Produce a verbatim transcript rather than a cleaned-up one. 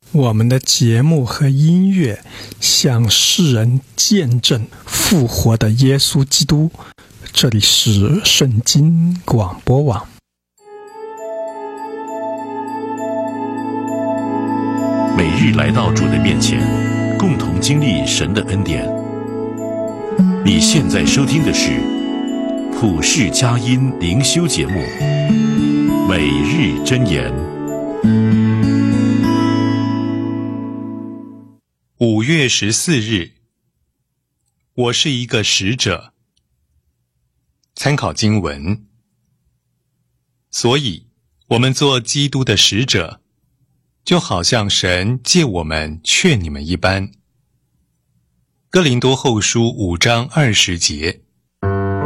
我们的节目和音乐向世人见证复活的耶稣基督。这里是圣经广播网。 每日来到主的面前，共同经历神的恩典。你现在收听的是普世佳音灵修节目《每日箴言》。 五月十四日，我是一个使者。参考经文。所以，我们做基督的使者，就好像神借我们劝你们一般。哥林多后书五章二十节。